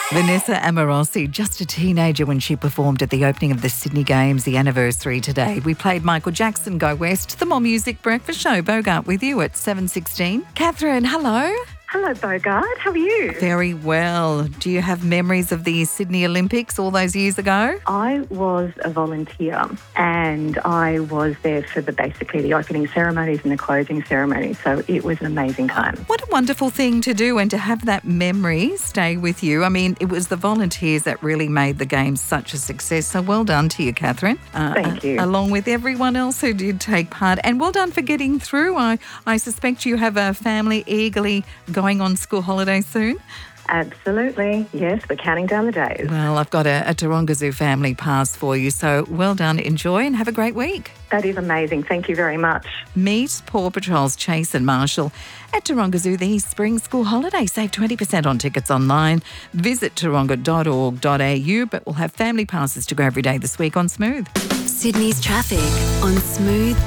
Vanessa Amorosi, just a teenager when she performed at the opening of the Sydney Games, the anniversary today. We played Michael Jackson, Go West, the More Music Breakfast Show. Bogart with you at 7:16. Catherine, hello. Hello, Bogart. How are you? Very well. Do you have memories of the Sydney Olympics all those years ago? I was a volunteer and I was there for basically the opening ceremonies and the closing ceremonies. So it was an amazing time. What a wonderful thing to do and to have that memory stay with you. I mean, it was the volunteers that really made the Games such a success. So well done to you, Catherine. Thank you. Along with everyone else who did take part. And well done for getting through. I suspect you have a family eagerly going on school holiday soon. Absolutely. Yes, we're counting down the days. Well, I've got a Taronga Zoo family pass for you. So well done, enjoy and have a great week. That is amazing. Thank you very much. Meet Paw Patrol's Chase and Marshall at Taronga Zoo this spring school holiday. Save 20% on tickets online. Visit taronga.org.au, but we'll have family passes to go every day this week on Smooth. Sydney's traffic on Smooth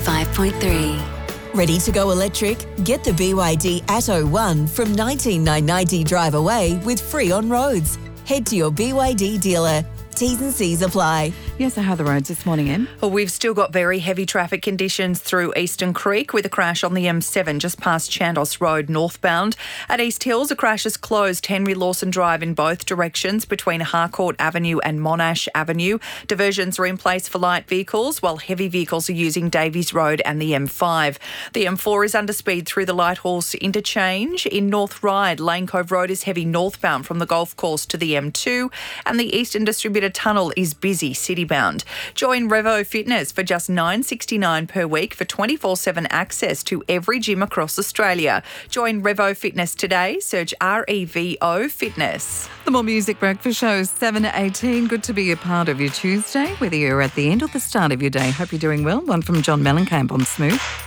95.3. Ready to go electric? Get the BYD Atto 1 from $19,990 drive away with free on roads. Head to your BYD dealer. T's and C's apply. Yes, so how are the roads this morning, Em? Well, we've still got very heavy traffic conditions through Eastern Creek with a crash on the M7 just past Chandos Road northbound. At East Hills, a crash has closed Henry Lawson Drive in both directions between Harcourt Avenue and Monash Avenue. Diversions are in place for light vehicles while heavy vehicles are using Davies Road and the M5. The M4 is under speed through the Lighthorse interchange. In North Ryde, Lane Cove Road is heavy northbound from the golf course to the M2 and the Eastern Distributor Tunnel is busy citybound. Join Revo Fitness for just $9.69 per week for 24/7 access to every gym across Australia. Join Revo Fitness today. Search REVO Fitness. The More Music Breakfast Show is 7:18. Good to be a part of your Tuesday, whether you're at the end or the start of your day. Hope you're doing well. One from John Mellencamp on Smooth.